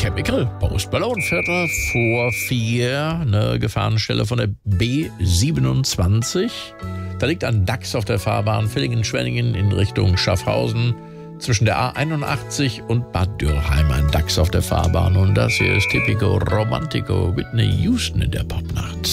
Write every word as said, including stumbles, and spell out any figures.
Chemical, Post Malone, Viertel vor vier, eine Gefahrenstelle von der B siebenundzwanzig. Da liegt ein Dachs auf der Fahrbahn Villingen-Schwenningen in Richtung Schaffhausen. Zwischen der A einundachtzig und Bad Dürrheim ein Dachs auf der Fahrbahn. Und das hier ist Typico Romantico, Whitney Houston in der Popnacht.